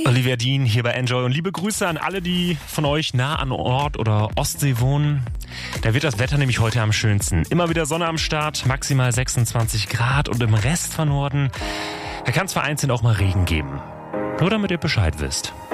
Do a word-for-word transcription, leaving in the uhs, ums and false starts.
Olivia Dean hier bei Enjoy und liebe Grüße an alle, die von euch nah an Ort oder Ostsee wohnen. Da wird das Wetter nämlich heute am schönsten. Immer wieder Sonne am Start, maximal sechsundzwanzig Grad und im Rest von Norden, da kann es vereinzelt auch mal Regen geben. Nur damit ihr Bescheid wisst.